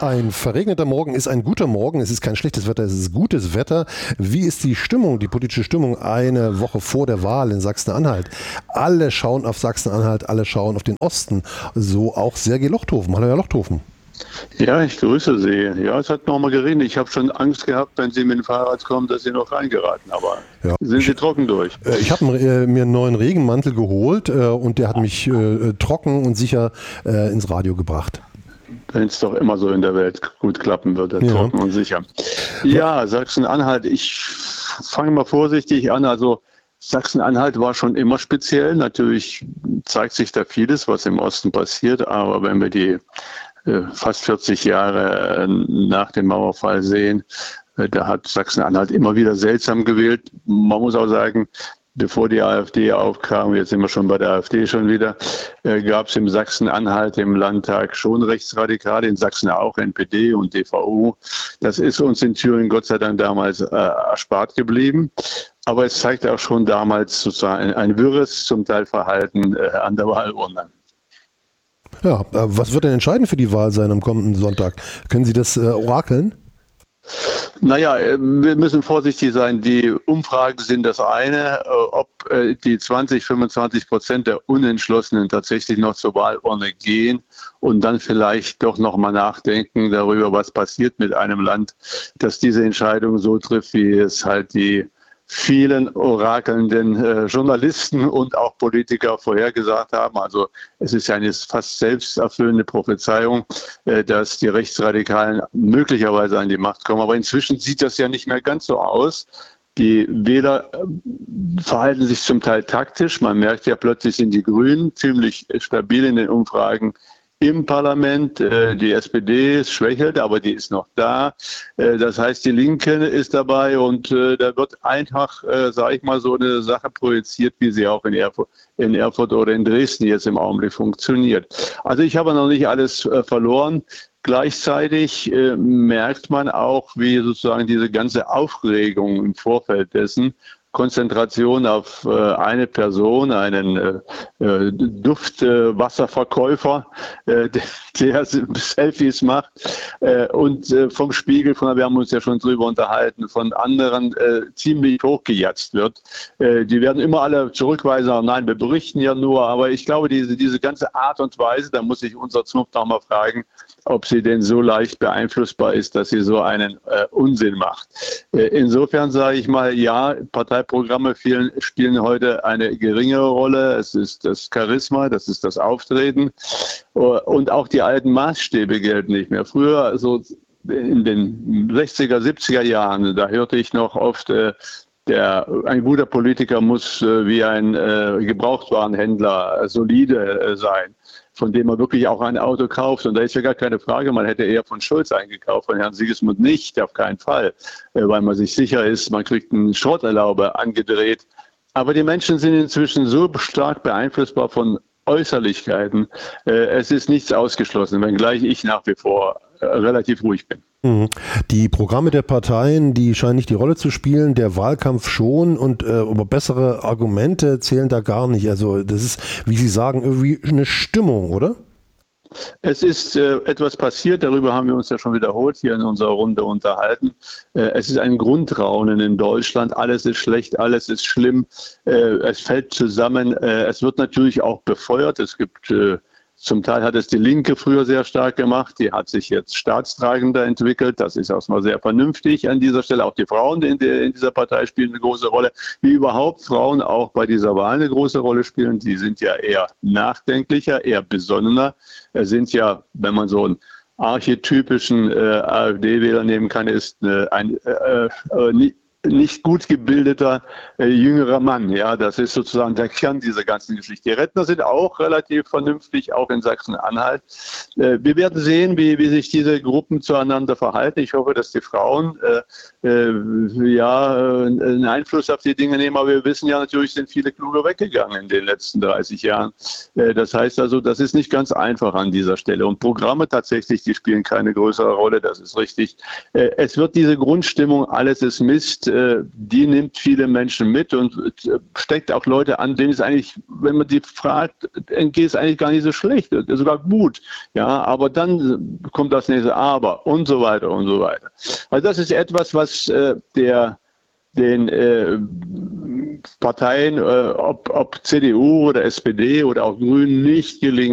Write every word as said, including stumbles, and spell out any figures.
Ein verregneter Morgen ist ein guter Morgen. Es ist kein schlechtes Wetter, es ist gutes Wetter. Wie ist die Stimmung, die politische Stimmung eine Woche vor der Wahl in Sachsen-Anhalt? Alle schauen auf Sachsen-Anhalt, alle schauen auf den Osten. So auch Sergej Lochthofen. Hallo, Herr Lochthofen. Ja, ich grüße Sie. Ja, es hat noch mal geregnet. Ich habe schon Angst gehabt, wenn Sie mit dem Fahrrad kommen, dass Sie noch reingeraten. Aber ja. Sind Sie trocken durch? Ich habe äh, mir einen neuen Regenmantel geholt äh, und der hat mich äh, trocken und sicher äh, ins Radio gebracht. Wenn es doch immer so in der Welt gut klappen würde, ja. Trocken und sicher. Ja, Sachsen-Anhalt, ich fange mal vorsichtig an. Also Sachsen-Anhalt war schon immer speziell. Natürlich zeigt sich da vieles, was im Osten passiert. Aber wenn wir die äh, fast vierzig Jahre nach dem Mauerfall sehen, äh, da hat Sachsen-Anhalt immer wieder seltsam gewählt. Man muss auch sagen, bevor die AfD aufkam, jetzt sind wir schon bei der AfD schon wieder, äh, gab es im Sachsen-Anhalt im Landtag schon Rechtsradikale, in Sachsen auch N P D und D V U. Das ist uns in Thüringen Gott sei Dank damals äh, erspart geblieben. Aber es zeigt auch schon damals sozusagen ein, ein wirres, zum Teil Verhalten äh, an der Wahlurne. Ja, äh, was wird denn entscheidend für die Wahl sein am kommenden Sonntag? Können Sie das äh, orakeln? Naja, wir müssen vorsichtig sein. Die Umfragen sind das eine. Ob die zwanzig, fünfundzwanzig Prozent der Unentschlossenen tatsächlich noch zur Wahlurne gehen und dann vielleicht doch noch mal nachdenken darüber, was passiert mit einem Land, das diese Entscheidung so trifft, wie es halt die vielen orakelnden äh, Journalisten und auch Politiker vorhergesagt haben. Also es ist ja eine fast selbsterfüllende Prophezeiung, äh, dass die Rechtsradikalen möglicherweise an die Macht kommen. Aber inzwischen sieht das ja nicht mehr ganz so aus. Die Wähler äh, verhalten sich zum Teil taktisch. Man merkt ja, plötzlich sind die Grünen ziemlich stabil in den Umfragen im Parlament. Die S P D schwächelt, aber die ist noch da. Das heißt, die Linke ist dabei und da wird einfach, sage ich mal, so eine Sache projiziert, wie sie auch in Erfurt, in Erfurt oder in Dresden jetzt im Augenblick funktioniert. Also ich habe noch nicht alles verloren. Gleichzeitig äh, merkt man auch, wie sozusagen diese ganze Aufregung im Vorfeld dessen, Konzentration auf äh, eine Person, einen äh, äh, Duftwasserverkäufer, äh, der, der Selfies macht äh, und äh, vom Spiegel, von, wir haben uns ja schon drüber unterhalten, von anderen äh, ziemlich hochgejatzt wird. Äh, die werden immer alle zurückweisen, nein, wir berichten ja nur, aber ich glaube, diese, diese ganze Art und Weise, da muss sich unser Zunft noch mal fragen, ob sie denn so leicht beeinflussbar ist, dass sie so einen äh, Unsinn macht. Äh, insofern sage ich mal, ja, Parteiprogramme vielen, spielen heute eine geringere Rolle. Es ist das Charisma, das ist das Auftreten und auch die alten Maßstäbe gelten nicht mehr. Früher, so in den sechziger, siebziger Jahren, da hörte ich noch oft, äh, Der, ein guter Politiker muss äh, wie ein äh, Gebrauchtwarenhändler äh, solide äh, sein, von dem man wirklich auch ein Auto kauft. Und da ist ja gar keine Frage, man hätte eher von Scholz eingekauft, von Herrn Sigismund nicht, auf keinen Fall, äh, weil man sich sicher ist, man kriegt einen Schrotterlaube angedreht. Aber die Menschen sind inzwischen so stark beeinflussbar von Äußerlichkeiten. Äh, es ist nichts ausgeschlossen, wenngleich ich nach wie vor äh, relativ ruhig bin. Die Programme der Parteien, die scheinen nicht die Rolle zu spielen, der Wahlkampf schon und äh, aber bessere Argumente zählen da gar nicht. Also das ist, wie Sie sagen, irgendwie eine Stimmung, oder? Es ist äh, etwas passiert, darüber haben wir uns ja schon wiederholt hier in unserer Runde unterhalten. Äh, es ist ein Grundraunen in Deutschland, alles ist schlecht, alles ist schlimm, äh, es fällt zusammen, äh, es wird natürlich auch befeuert, es gibt äh, zum Teil hat es die Linke früher sehr stark gemacht, die hat sich jetzt staatstragender entwickelt, das ist erstmal sehr vernünftig an dieser Stelle. Auch die Frauen in, der, in dieser Partei spielen eine große Rolle, wie überhaupt Frauen auch bei dieser Wahl eine große Rolle spielen. Die sind ja eher nachdenklicher, eher besonnener, sind ja, wenn man so einen archetypischen äh, AfD-Wähler nehmen kann, ist äh, ein äh, äh, nicht gut gebildeter äh, jüngerer Mann. Ja, das ist sozusagen der Kern dieser ganzen Geschichte. Die Rentner sind auch relativ vernünftig, auch in Sachsen-Anhalt. Äh, wir werden sehen, wie, wie sich diese Gruppen zueinander verhalten. Ich hoffe, dass die Frauen äh, äh, ja äh, einen Einfluss auf die Dinge nehmen. Aber wir wissen ja natürlich, sind viele Kluge weggegangen in den letzten dreißig Jahren. Äh, das heißt also, das ist nicht ganz einfach an dieser Stelle. Und Programme tatsächlich, die spielen keine größere Rolle. Das ist richtig. Äh, es wird diese Grundstimmung, alles ist Mist, äh, die nimmt viele Menschen mit und äh, steckt auch Leute an, denen es eigentlich, wenn man die fragt, geht es eigentlich gar nicht so schlecht, sogar gut. Ja, aber dann kommt das nächste Aber und so weiter und so weiter. Also das ist etwas, was äh, der den äh, Parteien, äh, ob, ob C D U oder S P D oder auch Grünen, nicht gelingt.